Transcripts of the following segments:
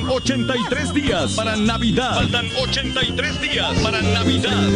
83 días para Navidad. Faltan 83 días para Navidad.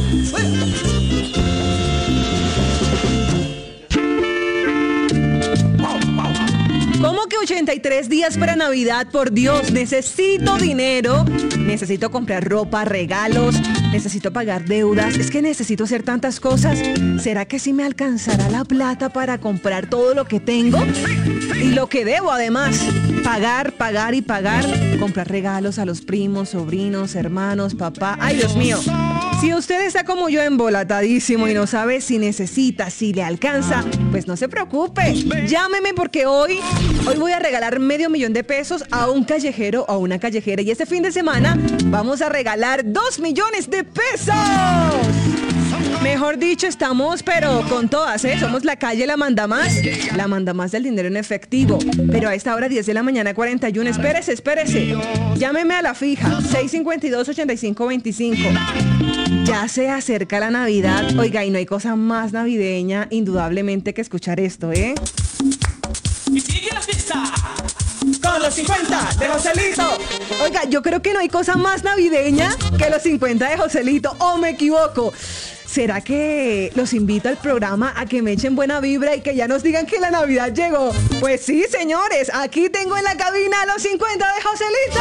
¿Cómo que 83 días para Navidad? Por Dios, necesito dinero, necesito comprar ropa, regalos, necesito pagar deudas. Es que necesito hacer tantas cosas. ¿Será que sí me alcanzará la plata para comprar todo lo que tengo? Y lo que debo además. Pagar, pagar y pagar. Comprar regalos a los primos, sobrinos, hermanos, papá. ¡Ay, Dios mío! Si usted está como yo embolatadísimo y no sabe si necesita, si le alcanza, pues no se preocupe. Llámeme porque hoy voy a regalar $500,000 a un callejero o a una callejera. Y este fin de semana vamos a regalar $2 millones. Mejor dicho, estamos pero con todas, ¿eh? Somos la calle La Mandamás del dinero en efectivo. Pero a esta hora 10 de la mañana 41, espérese. Llámeme a la fija, 652-8525. Ya se acerca la Navidad. Oiga, y no hay cosa más navideña, indudablemente, que escuchar esto, ¿eh? Y sigue la fiesta con los 50 de Joselito. Oiga, yo creo que no hay cosa más navideña que los 50 de Joselito, ¿o me equivoco? ¿Será que los invito al programa a que me echen buena vibra y que ya nos digan que la Navidad llegó? Pues sí, señores, aquí tengo en la cabina a los 50 de Joselito.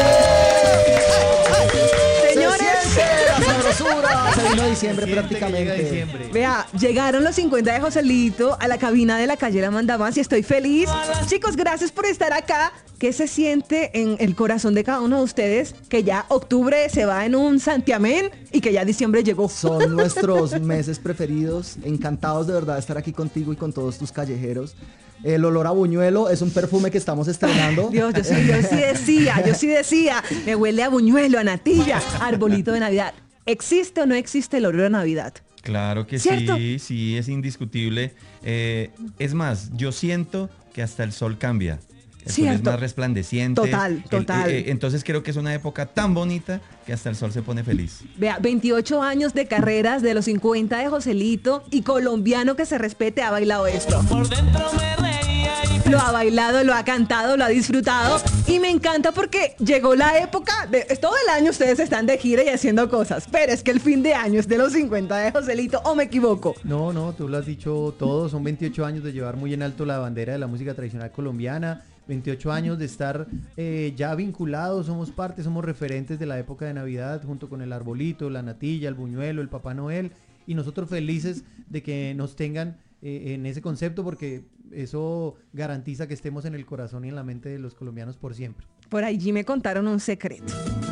Señores, la sabrosura. Se vino diciembre prácticamente. Vea, llegaron los 50 de Joselito a la cabina de la calle La Mandamás y estoy feliz. Chicos, gracias por estar acá. ¿Qué se siente en el corazón de cada uno de ustedes que ya octubre se va en un santiamén y que ya diciembre llegó? Son nuestros meses preferidos. Encantados de verdad de estar aquí contigo y con todos tus callejeros. El olor a buñuelo es un perfume que estamos estrenando. Ay, Dios, yo sí decía, me huele a buñuelo, a natilla, arbolito de Navidad. ¿Existe o no existe el olor a Navidad? Claro que ¿cierto? sí, es indiscutible. Es más, yo siento que hasta el sol cambia. El sol es más resplandeciente. Total. Entonces creo que es una época tan bonita que hasta el sol se pone feliz. Vea, 28 años de carreras de los 50 de Joselito y colombiano que se respete ha bailado esto. Por dentro me reía y Lo ha bailado, lo ha cantado, lo ha disfrutado y me encanta porque llegó la época, todo el año ustedes están de gira y haciendo cosas, pero es que el fin de año es de los 50 de Joselito, ¿o me equivoco? No, tú lo has dicho todo, son 28 años de llevar muy en alto la bandera de la música tradicional colombiana, 28 años de estar ya vinculados, somos parte, somos referentes de la época de Navidad junto con el arbolito, la natilla, el buñuelo, el Papá Noel y nosotros felices de que nos tengan en ese concepto porque eso garantiza que estemos en el corazón y en la mente de los colombianos por siempre. Por allí me contaron un secreto.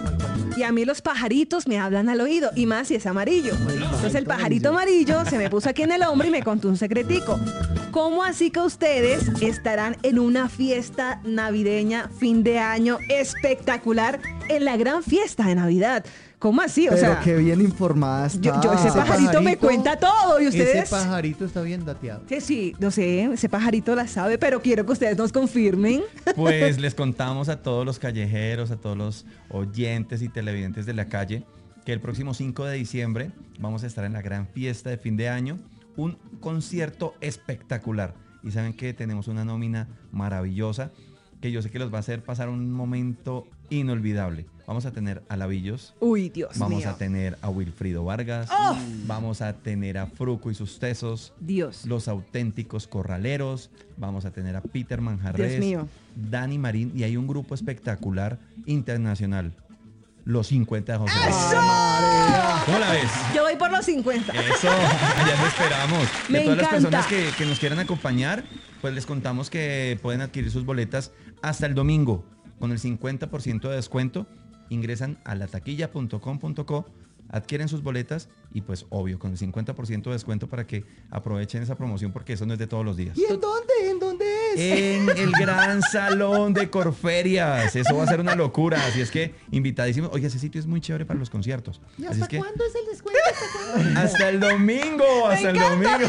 Y a mí los pajaritos me hablan al oído, y más si es amarillo. Entonces el pajarito amarillo se me puso aquí en el hombro y me contó un secretico. ¿Cómo así que ustedes estarán en una fiesta navideña, fin de año espectacular, en la gran fiesta de Navidad? ¿Cómo así? O Pero sea, qué bien informada está. yo ese pajarito me cuenta todo, ¿y ustedes? Ese pajarito está bien dateado. Sí, no sé, ese pajarito la sabe, pero quiero que ustedes nos confirmen. Pues les contamos a todos los callejeros, a todos los oyentes y televidentes de la calle, que el próximo 5 de diciembre vamos a estar en la gran fiesta de fin de año, un concierto espectacular. Y saben que tenemos una nómina maravillosa, que yo sé que los va a hacer pasar un momento inolvidable. Vamos a tener a Lavillos. Uy, Dios mío. Vamos a tener a Wilfrido Vargas. ¡Oh! Vamos a tener a Fruco y sus tesos. Dios. Los auténticos corraleros. Vamos a tener a Peter Manjarres. Dios mío. Dani Marín. Y hay un grupo espectacular internacional. Los 50 de José. ¡Eso! ¿Cómo la ves? Yo voy por los 50. Eso, allá lo esperamos. Me Y a todas las encanta. personas que nos quieran acompañar, pues les contamos que pueden adquirir sus boletas hasta el domingo con el 50% de descuento. Ingresan a lataquilla.com.co, adquieren sus boletas y pues obvio con el 50% de descuento para que aprovechen esa promoción porque eso no es de todos los días. ¿Y en dónde? ¿En dónde es? En el gran salón de Corferias. Eso va a ser una locura. Así es que invitadísimo. Oye, ese sitio es muy chévere para los conciertos. ¿Y Así hasta es que cuándo es el descuento? hasta el domingo. Hasta el domingo.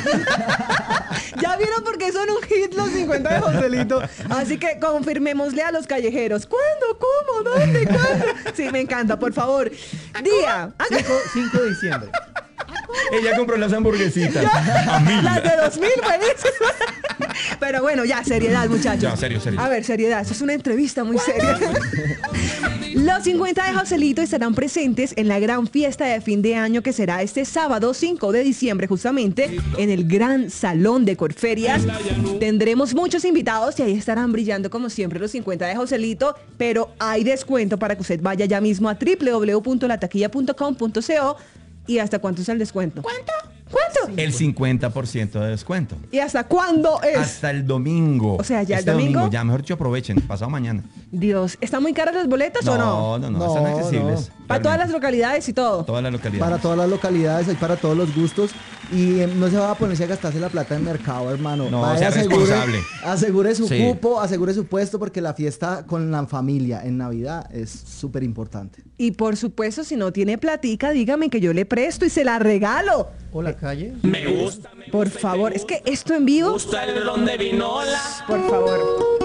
Ya vieron por qué son un hit los 50 de Joselito. Así que confirmémosle a los callejeros. ¿Cuándo? ¿Cómo? ¿Dónde? ¿Cuándo? Sí, me encanta, por favor. Día. 5 de diciembre. Ella compró las hamburguesitas. A mí. Las de 2000, buenísimas. Pero bueno, ya, seriedad, muchachos. Ya, serio. A ver, seriedad. Esto es una entrevista muy seria. Los 50 de Joselito estarán presentes en la gran fiesta de fin de año que será este sábado 5 de diciembre justamente en el Gran Salón de Corferias. Tendremos muchos invitados y ahí estarán brillando como siempre los 50 de Joselito, pero hay descuento para que usted vaya ya mismo a www.lataquilla.com.co. ¿Y hasta cuánto es el descuento? ¿Cuánto? El 50% de descuento. ¿Y hasta cuándo es? Hasta el domingo. O sea, ya este el domingo. Ya, mejor dicho, aprovechen. Pasado mañana. Dios, ¿están muy caras las boletas o no? No, No, están accesibles. Para todas las realmente. localidades y todo. Todas las localidades. Para todas las localidades, hay para todos los gustos. Y no se va a ponerse a gastarse la plata en mercado, hermano. No, sea responsable. Asegure su Sí. cupo, asegure su puesto, porque la fiesta con la familia en Navidad es súper importante. Y por supuesto, si no tiene platica, dígame que yo le presto y se la regalo. O la calle. Me gusta, Por favor, es que esto en vivo, gusta el ron de vinola. por favor.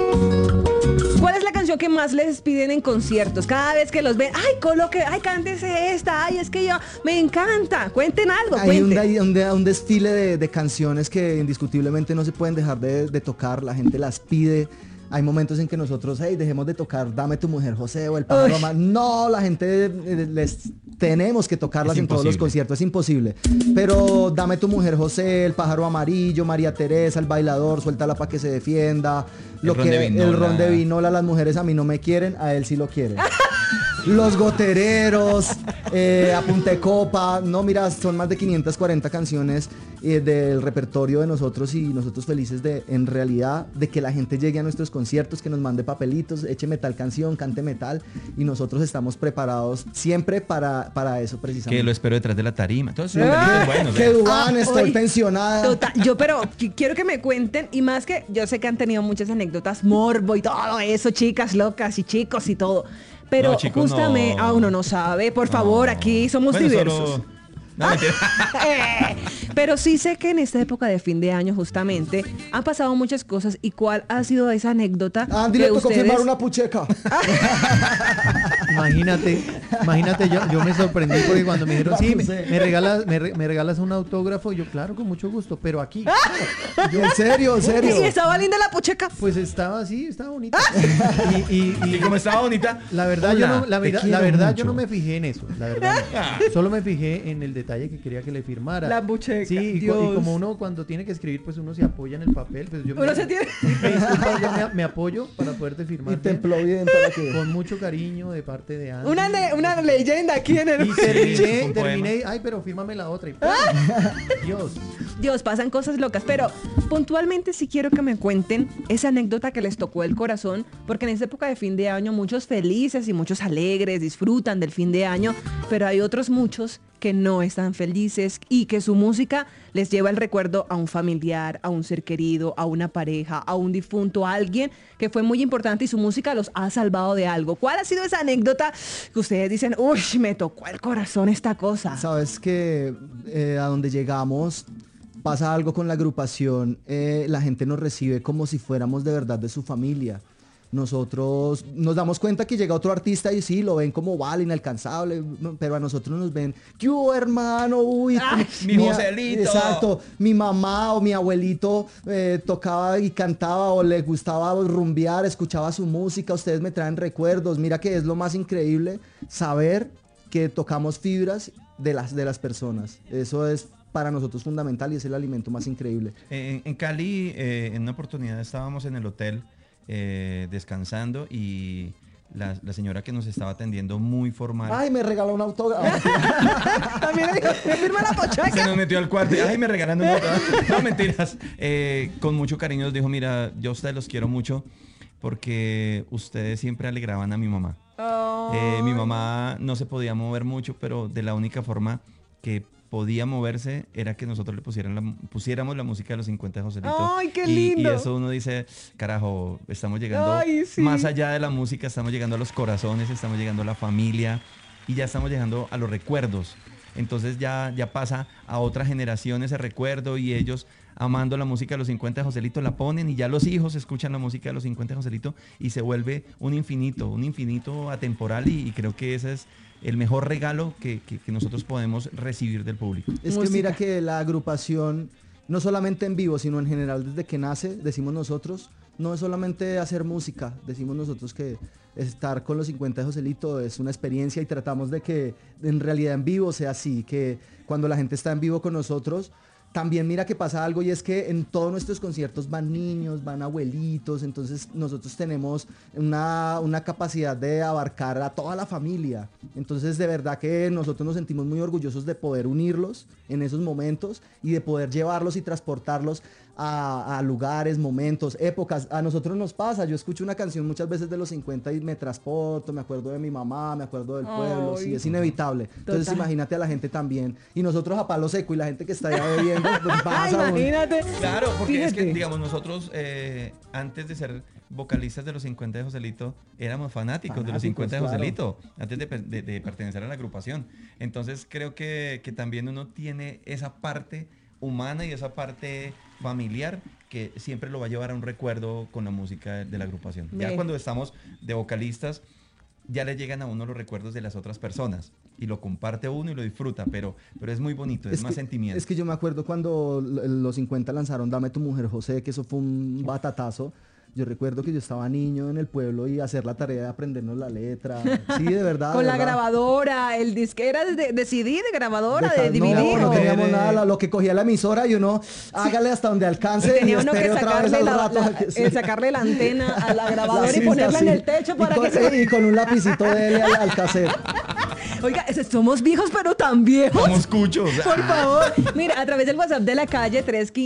¿Cuál es la canción que más les piden en conciertos? Cada vez que los ven, ay, coloque, ay, cántese esta, ay, es que yo, me encanta. Cuenten algo, Hay cuenten. un desfile de canciones que indiscutiblemente no se pueden dejar de tocar, la gente las pide. Hay momentos en que nosotros, hey, dejemos de tocar Dame tu mujer, José, o El pájaro Uy. No, la gente les tenemos que tocarlas Es en todos los imposible. conciertos, es imposible. Pero Dame tu mujer, José, El pájaro amarillo, María Teresa, El bailador, Suéltala pa' que se defienda. El ron de vinola. El ron de vinola, las mujeres a mí no me quieren, a él sí lo quieren. Los gotereros, Apunte Copa, no, mira, son más de 540 canciones del repertorio de nosotros y nosotros felices en realidad, de que la gente llegue a nuestros conciertos, que nos mande papelitos, écheme tal canción, cante metal, y nosotros estamos preparados siempre para eso precisamente. Que lo espero detrás de la tarima. Todos son buenos. Que Dubán, estoy Uy. pensionada. Total, yo pero quiero que me cuenten, y más que yo sé que han tenido muchas anécdotas, morbo y todo eso, chicas locas y chicos y todo. Pero No, chicos, justamente, no. uno no sabe, por favor, aquí somos Bueno, diversos. solo- No, mentira. Pero sí sé que en esta época de fin de año justamente han pasado muchas cosas. ¿Y cuál ha sido esa anécdota Andy le que tocó ustedes... firmar una pucheca. Imagínate, yo me sorprendí porque cuando me dijeron, sí, José. me regalas un autógrafo, yo, claro, con mucho gusto, pero aquí, En serio, en serio. Y estaba linda la pucheca. pues estaba así, estaba bonita. Y como estaba bonita. La verdad, hola, yo no, la te verdad, quiero la verdad mucho. yo no me fijé en eso, la verdad. Solo me fijé en el detalle que quería que le firmara. La bucheca, Sí, y Dios. como uno cuando tiene que escribir, pues uno se apoya en el papel. Pues yo Uno se tiene... me disculpa, yo me apoyo para poderte firmar Y bien, templó bien para que... con mucho cariño de parte de Andy. Una leyenda aquí en el... Y un terminé, ay, pero fírmame la otra. Y ¡pum! Dios. Dios, pasan cosas locas, pero puntualmente sí quiero que me cuenten esa anécdota que les tocó el corazón, porque en esta época de fin de año muchos felices y muchos alegres disfrutan del fin de año, pero hay otros muchos que no están felices y que su música les lleva el recuerdo a un familiar, a un ser querido, a una pareja, a un difunto, a alguien que fue muy importante y su música los ha salvado de algo. ¿Cuál ha sido esa anécdota que ustedes dicen, uy, me tocó el corazón esta cosa? Sabes que a donde llegamos pasa algo con la agrupación, la gente nos recibe como si fuéramos de verdad de su familia. Nosotros nos damos cuenta que llega otro artista y sí, lo ven como vale, inalcanzable, pero a nosotros nos ven, ¿qué hubo, hermano? Uy, Ay, mi Joselito. Exacto, mi mamá o mi abuelito tocaba y cantaba o le gustaba rumbear, escuchaba su música, ustedes me traen recuerdos. Mira que es lo más increíble saber que tocamos fibras de las personas. Eso es para nosotros fundamental y es el alimento más increíble. En Cali, en una oportunidad estábamos en el hotel descansando y la señora que nos estaba atendiendo muy formal Ay, me regaló un autógrafo. También le digo, ¿me firma la se pochaca? nos metió al cuarto y, ay, me regalan un autógrafo. No, mentiras. Con mucho cariño nos dijo, mira, yo a ustedes los quiero mucho porque ustedes siempre alegraban a mi mamá. Mi mamá no se podía mover mucho, pero de la única forma que podía moverse era que nosotros le pusiéramos la música de los 50 de Joselito. ¡Ay, qué Y lindo! eso uno dice, carajo, estamos llegando Ay, sí. más allá de la música, estamos llegando a los corazones, estamos llegando a la familia y ya estamos llegando a los recuerdos. Entonces ya pasa a otra generación ese recuerdo y ellos amando la música de los 50 de Joselito la ponen y ya los hijos escuchan la música de los 50 de Joselito y se vuelve un infinito atemporal y creo que ese es el mejor regalo que nosotros podemos recibir del público. Es que Música. mira que la agrupación, no solamente en vivo, sino en general desde que nace, decimos nosotros, no es solamente hacer música, decimos nosotros que estar con los 50 de Joselito es una experiencia y tratamos de que en realidad en vivo sea así, que cuando la gente está en vivo con nosotros, también mira que pasa algo y es que en todos nuestros conciertos van niños, van abuelitos, entonces nosotros tenemos una capacidad de abarcar a toda la familia. Entonces de verdad que nosotros nos sentimos muy orgullosos de poder unirlos en esos momentos y de poder llevarlos y transportarlos a lugares, momentos, épocas. A nosotros nos pasa, yo escucho una canción muchas veces de los 50 y me transporto, me acuerdo de mi mamá, me acuerdo del pueblo, sí, es inevitable. Entonces Total. imagínate a la gente también. Y nosotros a palo seco y la gente que está allá bebiendo, pues más aún. Imagínate. Claro, porque es que, Fíjate. digamos, nosotros antes de ser vocalistas de los 50 de Joselito, éramos fanáticos de los 50 de Fanáticos, Joselito, antes de pertenecer a la agrupación. Entonces creo que también uno tiene esa parte humana y esa parte familiar que siempre lo va a llevar a un recuerdo con la música de la agrupación. Ya Ve. cuando estamos de vocalistas, ya le llegan a uno los recuerdos de las otras personas y lo comparte uno y lo disfruta, pero es muy bonito, es más que, sentimiento. Es que yo me acuerdo cuando los 50 lanzaron Dame tu mujer, José, que eso fue un batatazo. Yo recuerdo que yo estaba niño en el pueblo y hacer la tarea de aprendernos la letra. Sí, de verdad. Con de la verdad. grabadora, el disque era de CD, de grabadora, de No, DVD. no ¿o? teníamos nada, lo que cogía la emisora y uno hágale hasta donde alcance y Tenía uno que espere otra vez sacarle, al rato. Sí. sacarle la antena a la grabadora y cinta, ponerla en sí. el techo para y con, que se... y con un lapicito de él al cassette. Oiga, somos viejos, pero tan viejos. Somos cuchos. Por favor. Mira, a través del WhatsApp de la calle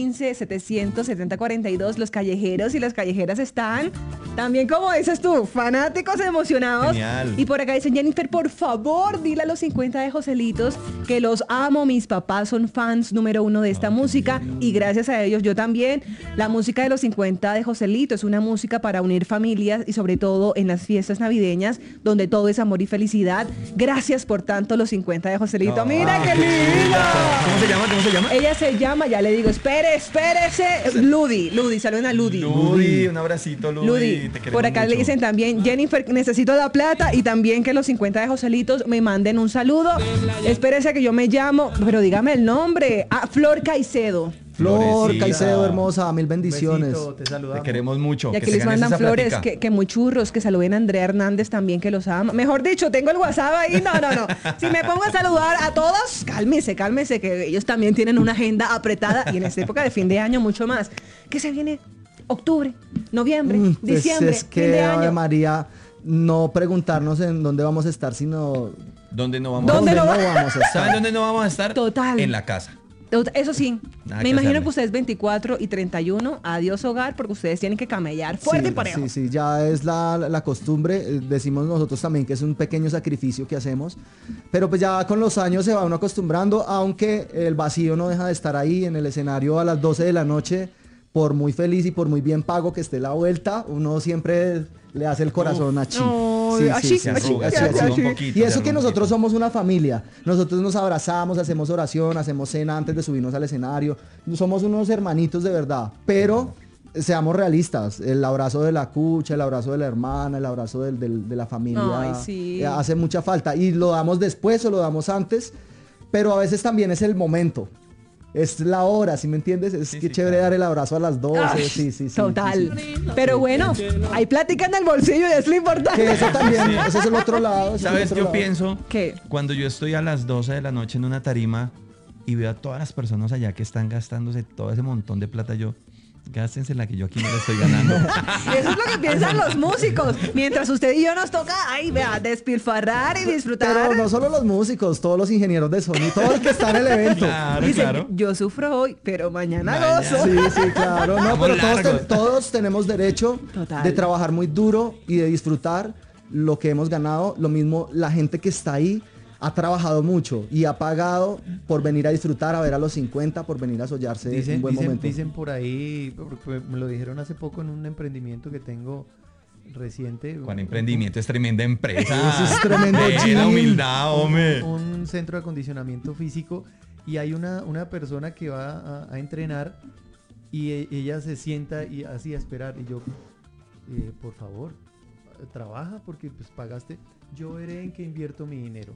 315-700-7042, los callejeros y las callejeras están también, como dices tú, fanáticos emocionados. Genial. Y por acá dicen, Jennifer, por favor, dile a los 50 de Joselitos que los amo. Mis papás son fans número 1 de esta música y gracias a ellos yo también. La música de los 50 de Joselito es una música para unir familias y sobre todo en las fiestas navideñas donde todo es amor y felicidad. Gracias por tanto los 50 de Joselito. ¡Mira qué lindo! ¿Cómo se llama? ¿Cómo se llama? Ella se llama, ya le digo, espérese, Ludi, saluden a Ludi. Ludi, un abracito, Ludi. Ludi, Te queremos por acá le mucho. dicen también, Jennifer, necesito la plata y también que los 50 de Joselitos me manden un saludo. Espérese que yo me llamo, pero dígame el nombre. Ah, Flor Caicedo. Flor, Florecita. Caicedo, hermosa, mil bendiciones. Besito, te saludamos. Te queremos mucho. Y aquí que les se ganes mandan esa flores, platica. que muy churros, que saluden a Andrea Hernández también, que los ama. Mejor dicho, tengo el WhatsApp ahí. No. Si me pongo a saludar a todos, cálmese, que ellos también tienen una agenda apretada y en esta época de fin de año mucho más. ¿Qué se viene? Octubre, noviembre, diciembre, Es fin que, de Ave año. María, no preguntarnos en dónde vamos a estar, sino ¿Dónde no vamos ¿Dónde a no estar? va- vamos a estar. ¿Saben dónde no vamos a estar? Total. En la casa. Eso sí, Nada me que imagino hacerle. que ustedes 24 y 31, adiós hogar, porque ustedes tienen que camellar fuerte y parejo. Sí, ya es la costumbre. Decimos nosotros también que es un pequeño sacrificio que hacemos. Pero pues ya con los años se va uno acostumbrando, aunque el vacío no deja de estar ahí en el escenario a las 12 de la noche. Por muy feliz y por muy bien pago que esté la vuelta, uno siempre le hace el corazón a chi. Ay, achí, Se arruga, achí, se arruga achí. un poquito. Y se eso arruga que un nosotros poquito. somos una familia. Nosotros nos abrazamos, hacemos oración, hacemos cena antes de subirnos al escenario. Somos unos hermanitos de verdad. Pero seamos realistas. El abrazo de la cucha, el abrazo de la hermana, el abrazo de la familia Ay, sí. hace mucha falta. Y lo damos después o lo damos antes. Pero a veces también es el momento. Es la hora, ¿sí me entiendes? Es Sí, que sí, chévere claro. dar el abrazo a las 12. Ay, Sí. Total. Sí, sí. Pero bueno, hay plática en el bolsillo y es lo importante. Que eso también, ese es el otro lado. ese es el ¿Sabes? otro Yo lado. pienso ¿Qué? cuando yo estoy a las 12 de la noche en una tarima y veo a todas las personas allá que están gastándose todo ese montón de plata, yo, gástense la que yo aquí no le estoy ganando. Y eso es lo que piensan los músicos. Mientras usted y yo nos toca, ay, vea, despilfarrar y disfrutar. Pero no solo los músicos, todos los ingenieros de sonido, todo el que está en el evento. Claro, Dice, claro. yo sufro hoy, pero mañana Mañana. gozo. Sí, claro. No, Vamos pero largos. todos tenemos derecho Total. de trabajar muy duro y de disfrutar lo que hemos ganado. Lo mismo la gente que está ahí ha trabajado mucho y ha pagado por venir a disfrutar, a ver a los 50, por venir a sollarse un buen momento. Dicen por ahí, porque me lo dijeron hace poco en un emprendimiento que tengo reciente. Con emprendimiento es tremenda empresa. Eso es tremendo La gym. humildad, hombre. Un centro de acondicionamiento físico y hay una persona que va a entrenar y ella se sienta y así a esperar y yo, por favor, trabaja porque pues pagaste. Yo veré en qué invierto mi dinero.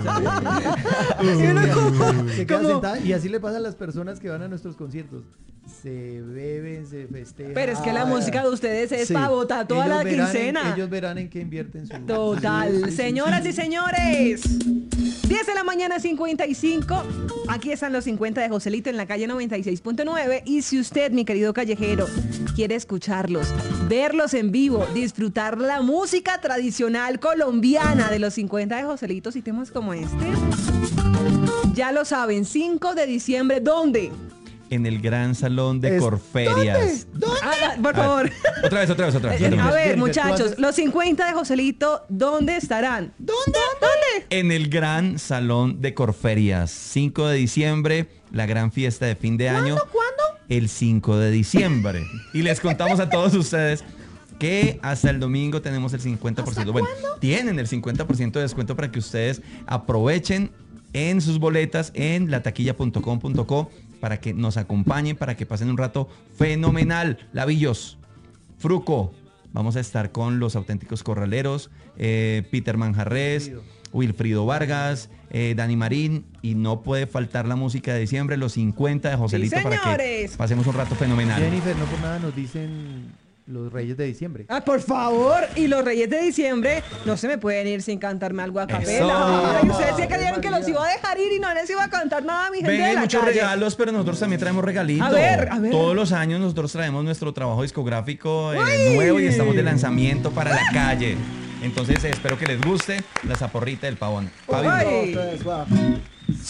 Se queda ¿cómo? sentada y así le pasa a las personas que van a nuestros conciertos. se beben, se festejan. Pero es que la música de ustedes es Sí. para botar toda Ellos la verán quincena. ellos verán en qué invierten su... Total. Sí, sí, sí. Señoras y señores, 10 de la mañana 55. Aquí están los 50 de Joselito en la calle 96.9. Y si usted, mi querido callejero, quiere escucharlos, verlos en vivo, disfrutar la música tradicional colombiana de los 50 de Joselito y temas como este, ya lo saben, 5 de diciembre, ¿dónde? En el Gran Salón de Es- Corferias. Por favor. Otra vez. A Jennifer, ver, tú muchachos, haces- los 50 de Joselito, ¿dónde estarán? ¿Dónde? En el Gran Salón de Corferias. 5 de diciembre, la gran fiesta de fin de año. ¿Cuándo? El 5 de diciembre. Y les contamos a todos ustedes que hasta el domingo tenemos el 50%. Bueno, tienen el 50% de descuento para que ustedes aprovechen en sus boletas en lataquilla.com.co para que nos acompañen, para que pasen un rato fenomenal. Lavillos, Fruco, vamos a estar con los auténticos corraleros, Peter Manjarres, Wilfrido Vargas, Dani Marín, y no puede faltar la música de diciembre, los 50 de Joselito, Sí, para que señores. pasemos un rato fenomenal. Jennifer, no por nada nos dicen los Reyes de Diciembre. Ah, por favor, y los Reyes de Diciembre no se me pueden ir sin cantarme algo a Eso. capela. Ay, ustedes sí creyeron que los iba a dejar ir y no les iba a cantar nada a mi gente de Ven, la muchos calle. regalos, pero nosotros también traemos regalitos. A ver. Todos los años nosotros traemos nuestro trabajo discográfico ¡Uy! nuevo y estamos de lanzamiento para la calle. Entonces espero que les guste la zaporrita del pavón. Fabio. Ay. Entonces, va.